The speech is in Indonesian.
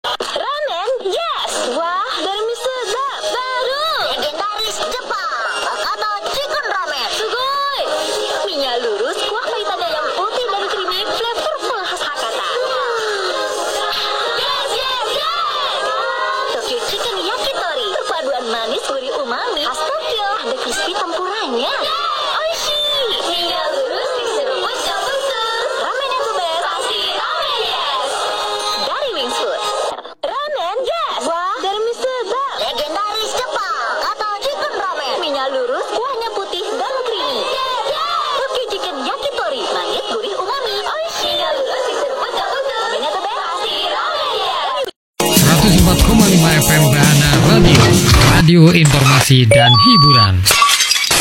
Ramen, yes. Wah, dari mie sedap baru. Legendaris Jepang, Hakata Chicken Ramen. Sugoi. Mie-nya lurus, kuah pahitannya yang putih dan creamy, flavorful khas Hakata. Yes, yes, yes. Tokyo Chicken Yakitori, perpaduan manis gurih umami khas Tokyo. Ada crispy tempuranya. Oishi. Mie-nya lurus, diseruput campur. Ramen yang the best. Pasti ramen, yes. Dari Wings Food. Ramen, yes. Wah, dari mie sedap. Legendaris Jepang, Hakata Chicken Ramen. Mie-nya lurus, kuahnya putih dan creamy. Tokyo Chicken Yakitori, manis gurih umami. Oishi. Mie-nya lurus, diseruput campur. Ramennya the best. Pasti ramen, yes. 104,5 FM Bahana Radio, radio informasi dan hiburan.